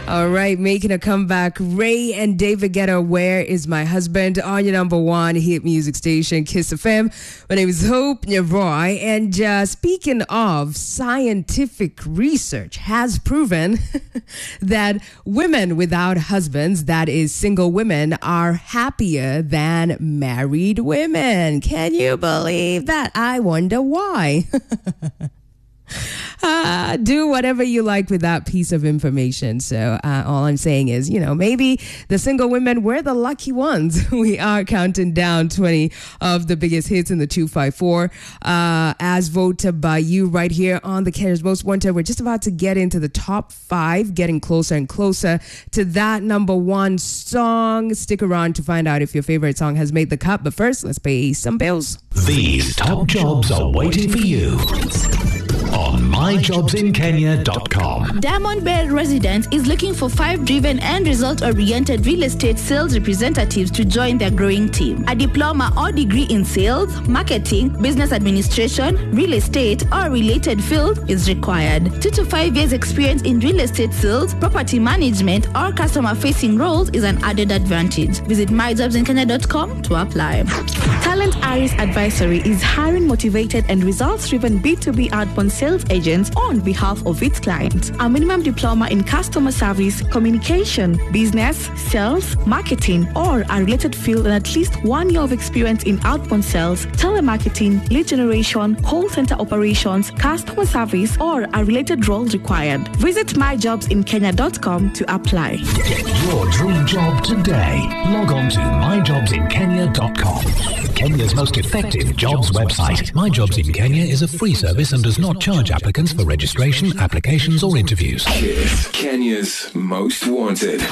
All right, making a comeback, Ray and David Guetta, Where Is My Husband, on your number one hit music station, Kiss FM. My name is Hope Nyaroi, and speaking of, scientific research has proven that women without husbands, that is single women, are happier than married women. Can you believe that? I wonder why. Do whatever you like with that piece of information. So all I'm saying is, maybe the single women, we're the lucky ones. We are counting down 20 of the biggest hits in the 254 as voted by you right here on the Kenya's Most Wanted. We're just about to get into the top 5, getting closer and closer to that number 1 song. Stick around to find out if your favorite song has made the cut. But first, let's pay some bills. These top jobs are waiting for you on myjobsinkenya.com. Diamond Bell Residence is looking for 5 driven and result-oriented real estate sales representatives to join their growing team. A diploma or degree in sales, marketing, business administration, real estate, or related field is required. 2 to 5 years experience in real estate sales, property management, or customer-facing roles is an added advantage. Visit myjobsinkenya.com to apply. Talent Aris Advisory is hiring motivated and results-driven B2B outbound sales agents on behalf of its clients. A minimum diploma in customer service, communication, business, sales, marketing, or a related field, and at least 1 year of experience in outbound sales, telemarketing, lead generation, call center operations, customer service, or a related role required. Visit myjobsinkenya.com to apply. Get your dream job today. Log on to myjobsinkenya.com. Kenya's most effective jobs website. My Jobs in Kenya is a free service and does not charge applicants for registration, applications, or interviews. Kiss, Kenya's Most Wanted.